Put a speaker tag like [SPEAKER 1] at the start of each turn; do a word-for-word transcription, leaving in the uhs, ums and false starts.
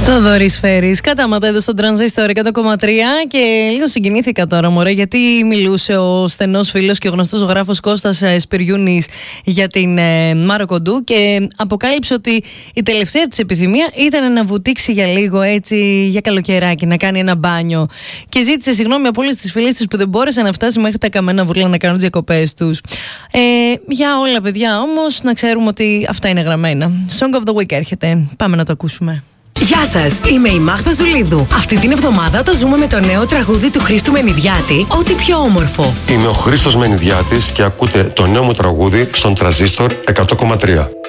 [SPEAKER 1] Θοδωρής Φέρης, κατάματα εδώ στον Τρανζίστορ εκατό κόμμα τρία και λίγο συγκινήθηκα τώρα, μωρέ, γιατί μιλούσε ο στενός φίλος και ο γνωστός ζωγράφος Κώστας Σπυριούνης για την ε, Μάρο Κοντού και αποκάλυψε ότι η τελευταία της επιθυμία ήταν να βουτήξει για λίγο, έτσι, για καλοκαιράκι, να κάνει ένα μπάνιο. Και ζήτησε συγγνώμη από όλες τις φίλες της που δεν μπόρεσε να φτάσει μέχρι τα καμένα βούρλα να κάνουν τις διακοπές τους. Ε, για όλα, παιδιά, όμως, να ξέρουμε ότι αυτά είναι γραμμένα. Song of the Week έρχεται. Πάμε να το ακούσουμε.
[SPEAKER 2] Γεια σας, είμαι η Μάγδα Ζουλίδου. Αυτή την εβδομάδα το ζούμε με το νέο τραγούδι του Χρήστου Μενιδιάτη, Ό,τι πιο όμορφο.
[SPEAKER 3] Είμαι ο Χρήστος Μενιδιάτης και ακούτε το νέο μου τραγούδι στον Τρανζίστορ εκατό κόμμα τρία.